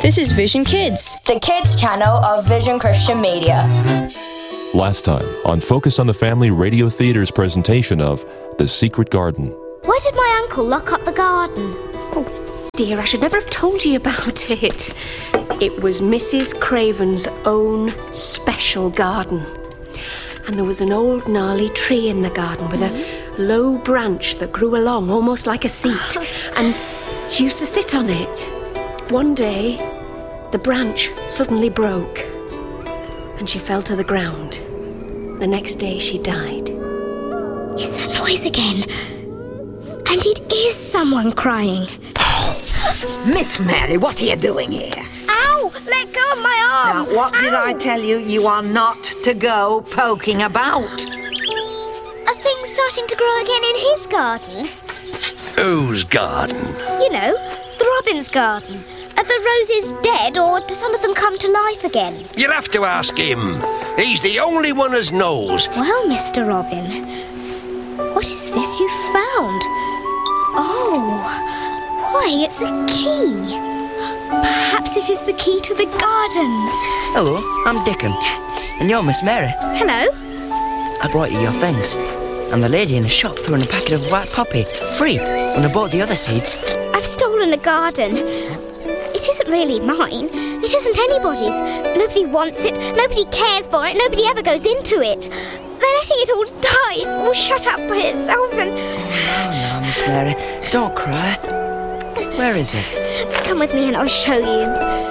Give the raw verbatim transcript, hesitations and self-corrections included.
This is Vision Kids, the kids channel of Vision Christian Media. Last time on Focus on the Family Radio Theatre's presentation of The Secret Garden. Why did my uncle lock up the garden? Oh, dear, I should never have told you about it. It was Missus Craven's own special garden. And there was an old gnarly tree in the garden with a low branch that grew along almost like a seat. And she used to sit on it. One day, the branch suddenly broke and she fell to the ground. The next day, she died. Is that noise again? And it is someone crying. Miss Mary, what are you doing here? Ow! Let go of my arm! Now, what Ow. did I tell you? You are not to go poking about. Are things starting to grow again in his garden? Whose garden? You know, the Robin's garden. Are the roses dead, or do some of them come to life again? You'll have to ask him. He's the only one as knows. Well, Mister Robin, what is this you found? Oh, why, it's a key. Perhaps it is the key to the garden. Hello, I'm Dickon, and you're Miss Mary. Hello. I brought you your things, and the lady in the shop threw in a packet of white poppy, free, when I bought the other seeds. I've stolen a garden. It isn't really mine. It isn't anybody's. Nobody wants it, nobody cares for it, nobody ever goes into it. They're letting it all die, all shut up by itself and... Oh, no, Miss Mary, don't cry. Where is it? Come with me and I'll show you.